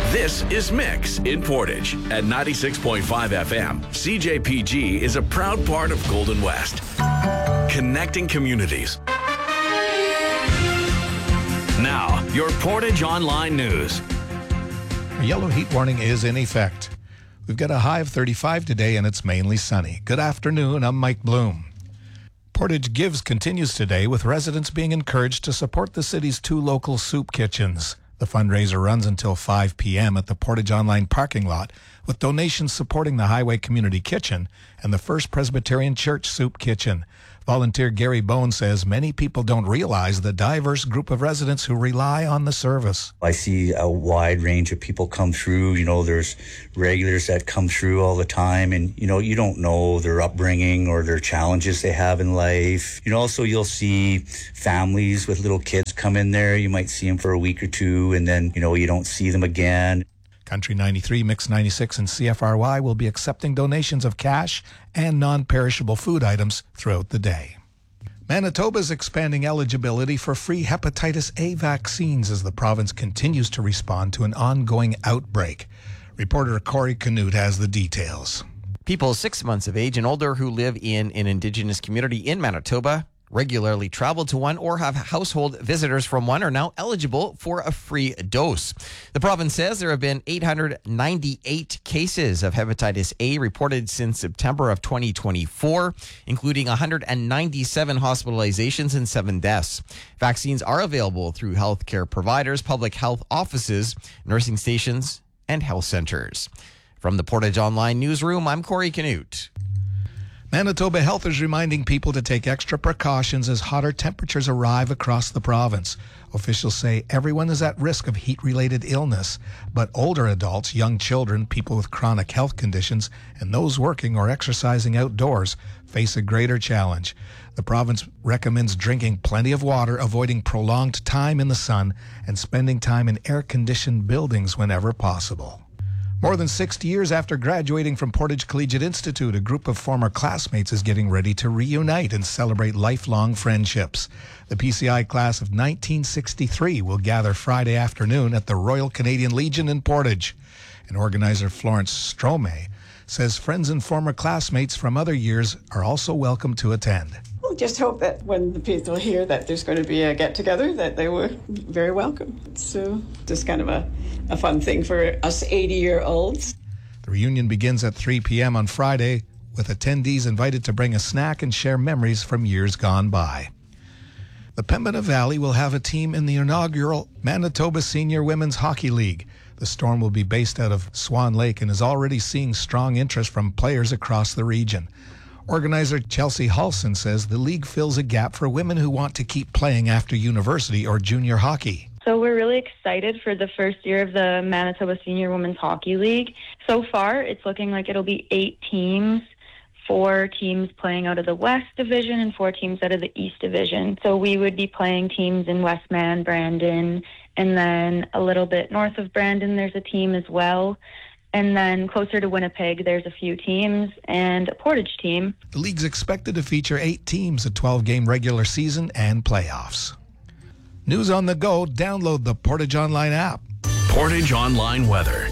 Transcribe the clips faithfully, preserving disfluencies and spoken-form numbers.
This is Mix in Portage at ninety-six point five F M. C J P G is a proud part of Golden West, connecting communities. Now, your Portage Online News. A yellow heat warning is in effect. We've got a high of thirty-five today and it's mainly sunny. Good afternoon, I'm Mike Bloom. Portage Gives continues today with residents being encouraged to support the city's two local soup kitchens. The fundraiser runs until five p.m. at the Portage Online parking lot, with donations supporting the Highway Community Kitchen and the First Presbyterian Church Soup Kitchen. Volunteer Gary Bone says many people don't realize the diverse group of residents who rely on the service. I see a wide range of people come through. You know, there's regulars that come through all the time, and, you know, you don't know their upbringing or their challenges they have in life. You know, also you'll see families with little kids come in there. You might see them for a week or two, and then, you know, you don't see them again. Country ninety-three, Mix ninety-six, and C F R Y will be accepting donations of cash and non-perishable food items throughout the day. Manitoba is expanding eligibility for free hepatitis A vaccines as the province continues to respond to an ongoing outbreak. Reporter Corey Canute has the details. People six months of age and older who live in an Indigenous community in Manitoba, regularly travel to one, or have household visitors from one are now eligible for a free dose. The province says there have been eight hundred ninety-eight cases of hepatitis A reported since September of twenty twenty-four, including one hundred ninety-seven hospitalizations and seven deaths. Vaccines are available through healthcare providers, public health offices, nursing stations, and health centers. From the Portage Online Newsroom, I'm Corey Canute. Manitoba Health is reminding people to take extra precautions as hotter temperatures arrive across the province. Officials say everyone is at risk of heat-related illness, but older adults, young children, people with chronic health conditions, and those working or exercising outdoors face a greater challenge. The province recommends drinking plenty of water, avoiding prolonged time in the sun, and spending time in air-conditioned buildings whenever possible. More than sixty years after graduating from Portage Collegiate Institute, a group of former classmates is getting ready to reunite and celebrate lifelong friendships. The P C I class of nineteen sixty-three will gather Friday afternoon at the Royal Canadian Legion in Portage. And organizer Florence Strome says friends and former classmates from other years are also welcome to attend. We'll just hope that when the people hear that there's going to be a get-together, that they were very welcome. So just kind of a, a fun thing for us eighty-year-olds. The reunion begins at three p.m. on Friday, with attendees invited to bring a snack and share memories from years gone by. The Pembina Valley will have a team in the inaugural Manitoba Senior Women's Hockey League. The Storm will be based out of Swan Lake and is already seeing strong interest from players across the region. Organizer Chelsea Halson says the league fills a gap for women who want to keep playing after university or junior hockey. So we're really excited for the first year of the Manitoba Senior Women's Hockey League. So far, it's looking like it'll be eight teams, four teams playing out of the West Division and four teams out of the East Division. So we would be playing teams in Westman, Brandon, and then a little bit north of Brandon, there's a team as well. And then closer to Winnipeg, there's a few teams and a Portage team. The league's expected to feature eight teams, a twelve-game regular season, and playoffs. News on the go, download the Portage Online app. Portage Online weather.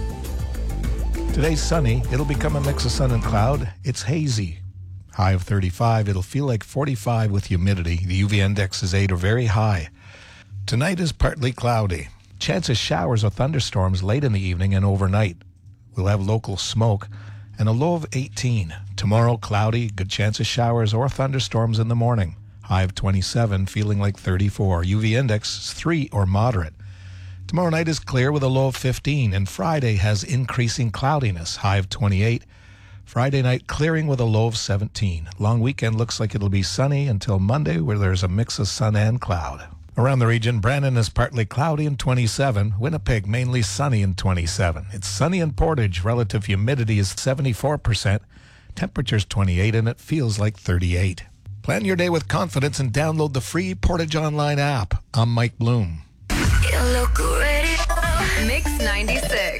Today's sunny. It'll become a mix of sun and cloud. It's hazy. High of thirty-five. It'll feel like forty-five with humidity. The U V index is eight or very high. Tonight is partly cloudy. Chance of showers or thunderstorms late in the evening and overnight. We'll have local smoke and a low of eighteen. Tomorrow, cloudy, good chance of showers or thunderstorms in the morning. High of twenty-seven, feeling like thirty-four. U V index is three or moderate. Tomorrow night is clear with a low of fifteen, and Friday has increasing cloudiness, high of twenty-eight. Friday night clearing with a low of seventeen. Long weekend looks like it'll be sunny until Monday, where there's a mix of sun and cloud. Around the region, Brandon is partly cloudy and twenty-seven. Winnipeg mainly sunny and twenty-seven. It's sunny in Portage. Relative humidity is seventy-four percent. Temperature's twenty-eight and it feels like thirty-eight. Plan your day with confidence and download the free Portage Online app. I'm Mike Bloom. Mix ninety-six.